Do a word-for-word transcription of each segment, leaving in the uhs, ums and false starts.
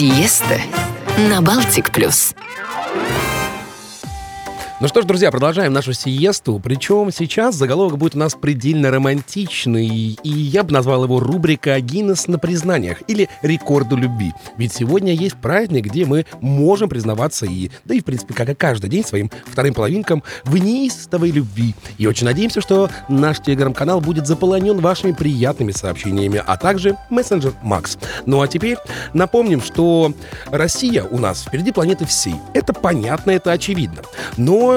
Сиеста на Балтик Плюс. Ну что ж, друзья, продолжаем нашу сиесту. Причем сейчас заголовок будет у нас предельно романтичный, и я бы назвал его рубрика «Гиннес на признаниях» или «Рекорды любви». Ведь сегодня есть праздник, где мы можем признаваться и, да и в принципе, как и каждый день, своим вторым половинкам в неистовой любви. И очень надеемся, что наш телеграм-канал будет заполонен вашими приятными сообщениями, а также мессенджер Макс. Ну а теперь напомним, что Россия у нас впереди планеты всей. Это понятно, это очевидно. Но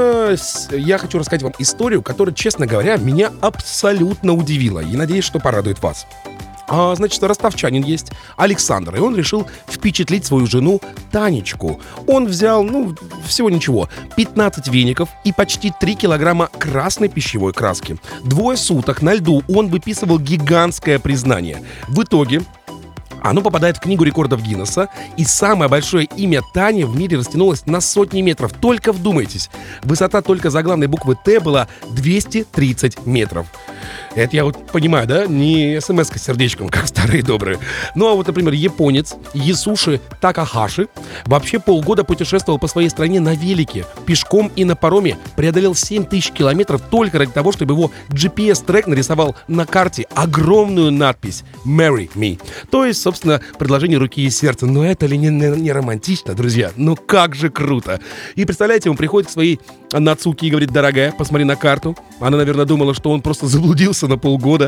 я хочу рассказать вам историю, которая, честно говоря, меня абсолютно удивила. И надеюсь, что порадует вас. А, значит, ростовчанин есть Александр, и он решил впечатлить свою жену Танечку. Он взял, ну, всего ничего, пятнадцать веников и почти три килограмма красной пищевой краски. Двое суток на льду он выписывал гигантское признание. В итоге оно попадает в книгу рекордов Гиннесса, и самое большое имя Тани в мире растянулось на сотни метров. Только вдумайтесь, высота только заглавной буквы «Т» была двести тридцать метров. Это я вот понимаю, да? Не смс-ка с сердечком, как старые добрые. Ну, а вот, например, японец Ясуши Такахаши вообще полгода путешествовал по своей стране на велике, пешком и на пароме, преодолел семь тысяч километров только ради того, чтобы его джи пи эс-трек нарисовал на карте огромную надпись «Marry me». То есть, собственно, предложение руки и сердца. Но это ли не, не, не романтично, друзья? Ну, как же круто! И представляете, он приходит к своей Нацуки и говорит: «Дорогая, посмотри на карту». Она, наверное, думала, что он просто заблудился на полгода.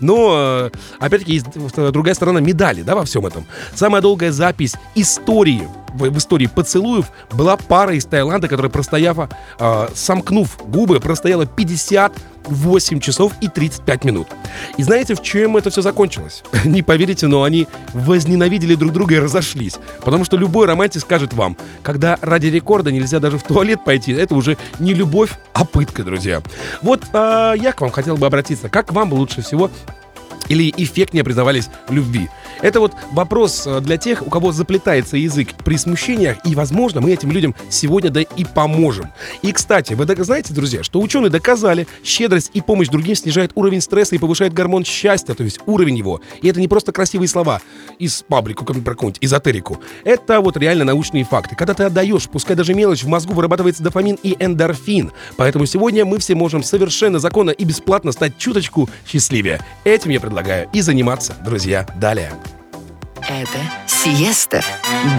Но, опять-таки, есть другая сторона медали, да, во всем этом. Самая долгая запись истории, в, в истории поцелуев, была пара из Таиланда, которая, простояв, э, сомкнув губы, простояла пятьдесят восемь часов и тридцать пять минут. И знаете, в чем это все закончилось? Не поверите, но они возненавидели друг друга и разошлись. Потому что любой романтик скажет вам, когда ради рекорда нельзя даже в туалет пойти, это уже не любовь, а пытка, друзья. Вот э, я к вам хотел бы обратиться. Как вам бы лучше всего или эффектнее признавались в любви? Это вот вопрос для тех, у кого заплетается язык при смущениях, и, возможно, мы этим людям сегодня да и поможем. И, кстати, вы знаете, друзья, что ученые доказали, щедрость и помощь другим снижает уровень стресса и повышает гормон счастья, то есть уровень его. И это не просто красивые слова из паблику, про какую-нибудь эзотерику. Это вот реально научные факты. Когда ты отдаешь, пускай даже мелочь, в мозгу вырабатывается дофамин и эндорфин. Поэтому сегодня мы все можем совершенно законно и бесплатно стать чуточку счастливее. Этим я предлагаю и заниматься, друзья, далее. Это сиеста